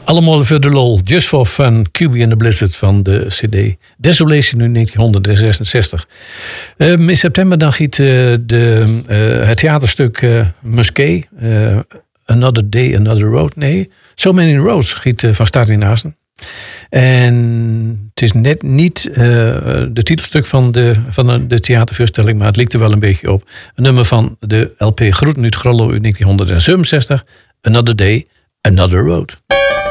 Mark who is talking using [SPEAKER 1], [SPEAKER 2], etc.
[SPEAKER 1] Allemaal voor de lol. Just for Fun. QB and the Blizzard van de CD Desolation in 1966. In september dan giet het theaterstuk Musquet. Another Day, Another Road. Nee, So Many Roads giet van start in Assen. En het is net niet de titelstuk van de theatervoorstelling, maar het lijkt er wel een beetje op. Een nummer van de LP Groeten uit Grollo uit 1967. Another Day, Another Road.